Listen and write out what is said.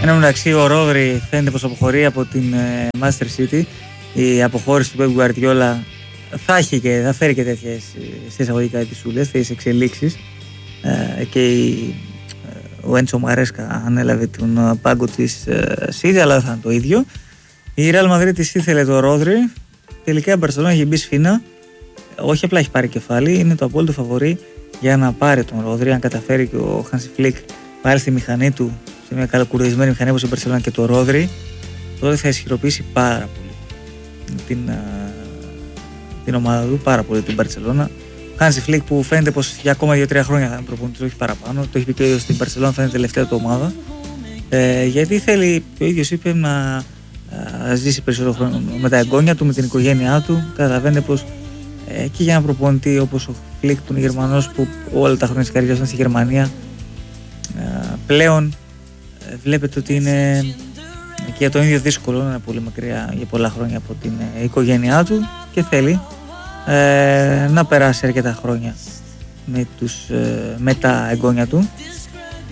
Εν τω μεταξύ, ο Ρόδρυ φαίνεται πως αποχωρεί από την Manchester City. Η αποχώρηση του Pep Guardiola θα φέρει και τέτοιες εισαγωγικά επισούλες, τέτοιες εξελίξεις. Και ο Έντσο Μαρέσκα ανέλαβε τον πάγκο της City, αλλά δεν θα είναι το ίδιο. Η Real Madrid της ήθελε το Ρόδρυ. Τελικά η Barcelona έχει μπει σφίνα. Όχι απλά έχει πάρει κεφάλι, είναι το απόλυτο φαβορί για να πάρει τον Ρόδρυ. Αν καταφέρει και ο Hansi Flick πάρει στη μηχανή του, σε μια καλοκουρδισμένη μηχανή όπως η Barcelona, και το Ρόδρυ, τότε θα ισχυροποιήσει πάρα πολύ την ομάδα του, πάρα πολύ την Barcelona. Hansi Flick, που φαίνεται πως για ακόμα 2-3 χρόνια θα είναι προπονητής, όχι παραπάνω. Το έχει πει και ο ίδιος στην Barcelona, θα είναι τελευταία του ομάδα. Γιατί θέλει, και ο ίδιος είπε, να ζήσει περισσότερο χρόνο με τα εγγόνια του, με την οικογένειά του. Καταλαβαίνετε πως και για έναν προπονητή όπως ο Flick, που είναι Γερμανός, που όλα τα χρόνια της καριέρας ήταν στη Γερμανία, πλέον βλέπετε ότι είναι και για τον ίδιο δύσκολο, είναι πολύ μακριά για πολλά χρόνια από την οικογένειά του και θέλει να περάσει αρκετά χρόνια με τα εγγόνια του.